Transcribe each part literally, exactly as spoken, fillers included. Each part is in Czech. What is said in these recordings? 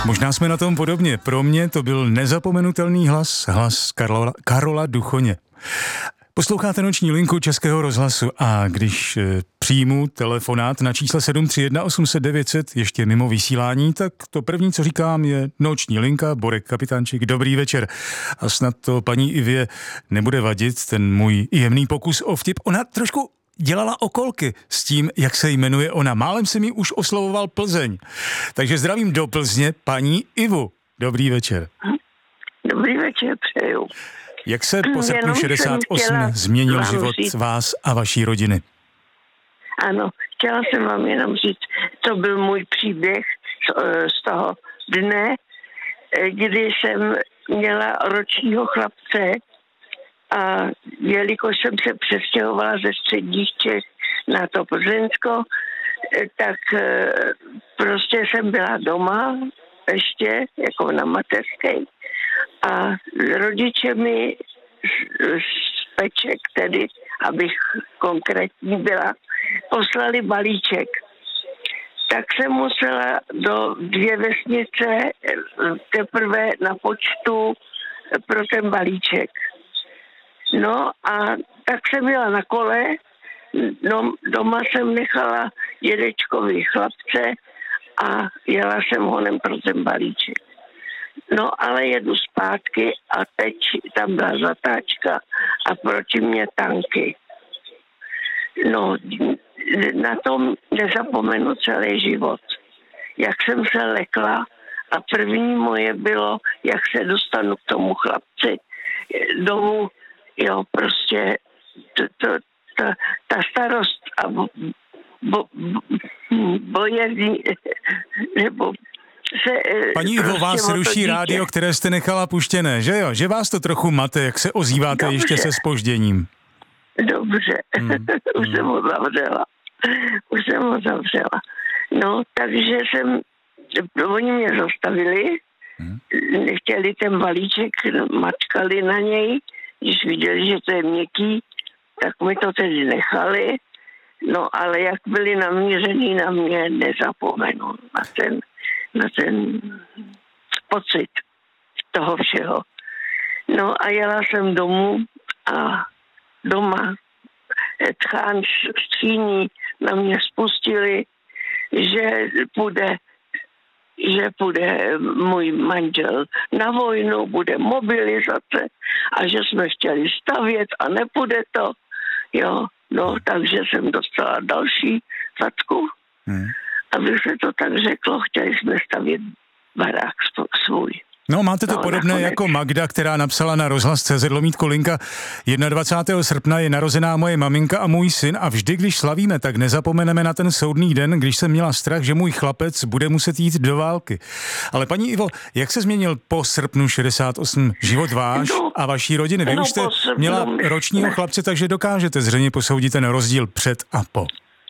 Možná jsme na tom podobně. Pro mě to byl nezapomenutelný hlas, hlas Karola, Karola Duchoně. Posloucháte Noční linku Českého rozhlasu a když e, přijmu telefonát na čísle sedm tři jedna osm set devět set ještě mimo vysílání, tak to první, co říkám, je Noční linka, Borek Kapitánčik, dobrý večer. A snad to paní Ivě nebude vadit, ten můj jemný pokus o vtip. Ona trošku dělala okolky s tím, jak se jmenuje ona. Málem se mi už oslovoval Plzeň. Takže zdravím do Plzně paní Ivu. Dobrý večer. Dobrý večer, přeju. Jak se po srpnu šedesát osm změnil život říct. vás a vaší rodiny? Ano, chtěla jsem vám jenom říct, to byl můj příběh z, z toho dne, kdy jsem měla ročního chlapce a jelikož jsem se přestěhovala ze středních Čech na to Plzeňsko, tak prostě jsem byla doma ještě, jako na mateřské. A rodiče mi z Peček, tedy, abych konkrétní byla, poslali balíček. Tak jsem musela do dvě vesnice teprve na počtu pro ten balíček. No a tak jsem byla na kole, no, doma jsem nechala dědečkovi chlapce a jela jsem honem pro ten balíček. No ale jedu zpátky a teď tam byla zatáčka a proti mě tanky. No, na tom nezapomenu celý život. Jak jsem se lekla a první moje bylo, jak se dostanu k tomu chlapci domů, jo, prostě to, to, to, ta starost a bo, bo, bojezí, nebo se, paní Ivo, prostě vás ruší rádio, které jste nechala puštěné, že jo? Že vás to trochu mate, jak se ozýváte Dobře. ještě se zpožděním. Dobře, hmm. už hmm. jsem ho zavřela. Už jsem ho zavřela. No, takže jsem, oni mě zastavili, hmm. nechtěli ten balíček, mačkali na něj, když viděli, že to je měkký, tak mi to tedy nechali. No, ale jak byli namířený na mě, nezapomenu na ten na ten pocit toho všeho. No a jela jsem domů a doma tchán skříní na mě spustili, že půjde, že půjde můj manžel na vojnu, bude mobilizace a že jsme chtěli stavět a nepůjde to. Jo, no, takže jsem dostala další facku. Hmm. Aby se to tak řeklo, chtěli jsme stavět barák svůj. No, máte to no, podobné nakonec. jako Magda, která napsala na rozhlas tečka cé zet lomítko linka dvacátého prvního srpna je narozená moje maminka a můj syn a vždy, když slavíme, tak nezapomeneme na ten soudný den, když jsem měla strach, že můj chlapec bude muset jít do války. Ale paní Ivo, jak se změnil po srpnu šedesát osm život váš no, a vaší rodiny? Vy no, už jste měla ročního ne. chlapce, takže dokážete zřejmě posoudit ten rozdíl před a po.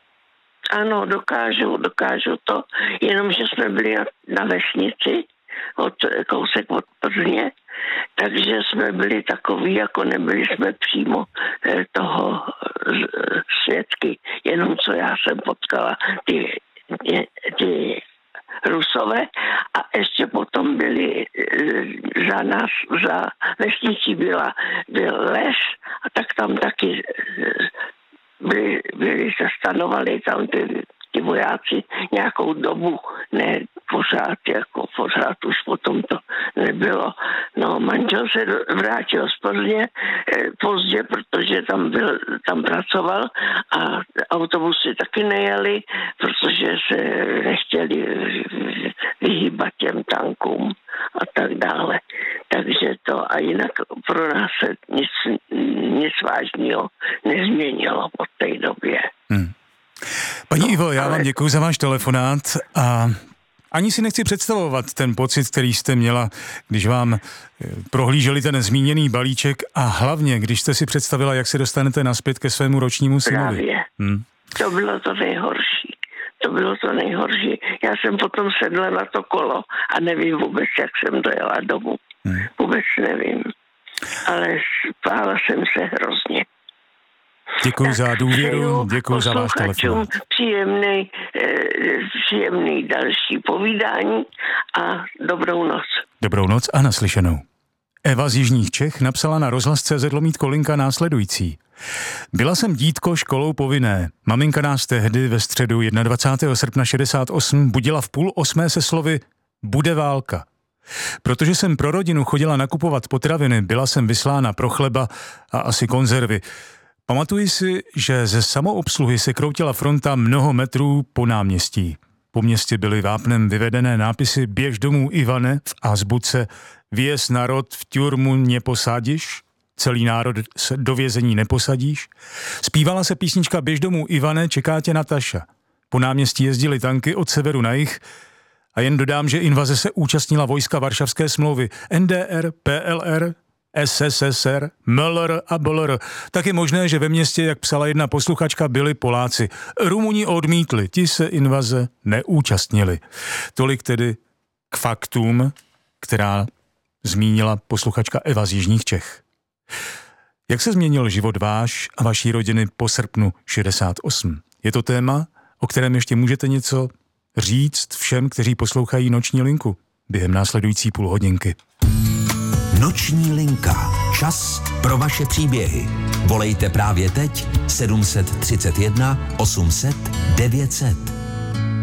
Ano, dokážu, dokážu to, jenomže jsme byli na, na vesnici, od, kousek od Plzně, takže jsme byli takový, jako nebyli jsme přímo eh, toho eh, svědky, jenom co já jsem potkala ty, ty, ty Rusové a ještě potom byli eh, za nás, za vesnicí byla, byl les a tak tam taky eh, byli, byli se stanovali tam ty, ty vojáci nějakou dobu, ne pořád, jako pořád už potom to nebylo. No, manžel se vrátil z Plzně eh, pozdě, protože tam byl, tam pracoval a autobusy taky nejeli, protože se nechtěli vyhýbat těm tankům a tak dále. Takže to a jinak pro nás se nic, nic vážného nezměnilo od té době. Hmm. Paní no, Ivo, já ale... vám děkuji za váš telefonát a ani si nechci představovat ten pocit, který jste měla, když vám prohlíželi ten zmíněný balíček a hlavně, když jste si představila, jak se dostanete nazpět ke svému ročnímu synovi. Právě. Hmm. To bylo to nejhorší. To bylo to nejhorší. Já jsem potom sedla na to kolo a nevím vůbec, jak jsem dojela domů. Hmm. Vůbec nevím. Ale spála jsem se hrozně. Děkuji za důvěru, děkuji za váš telefon. Příjemný, příjemný další povídání a dobrou noc. Dobrou noc a naslyšenou. Eva z Jižních Čech napsala na rozhlas tečka cé zet lomítko linka následující. Byla jsem dítko školou povinné. Maminka nás tehdy ve středu dvacátého prvního srpna šedesát osm budila v půl osmé se slovy bude válka. Protože jsem pro rodinu chodila nakupovat potraviny, byla jsem vyslána pro chleba a asi konzervy. Pamatuji si, že ze samoobsluhy se kroutila fronta mnoho metrů po náměstí. Po městě byly vápnem vyvedené nápisy Běž domů Ivane v azbuce, Věz národ v ťurmu neposadíš, celý národ se do vězení neposadíš. Zpívala se písnička Běž domů Ivane, čeká tě Nataša. Po náměstí jezdily tanky od severu na jih a jen dodám, že invaze se účastnila vojska Varšavské smlouvy N D R, P L R, S S S R, M L R a B L R. Tak je možné, že ve městě, jak psala jedna posluchačka, byli Poláci. Rumuni odmítli, ti se invaze neúčastnili. Tolik tedy k faktům, která zmínila posluchačka Eva z Jižních Čech. Jak se změnil život váš a vaší rodiny po srpnu šedesát osm? Je to téma, o kterém ještě můžete něco říct všem, kteří poslouchají Noční linku během následující půl hodinky. Noční linka. Čas pro vaše příběhy. Volejte právě teď sedm set třicet jedna osm set devět set.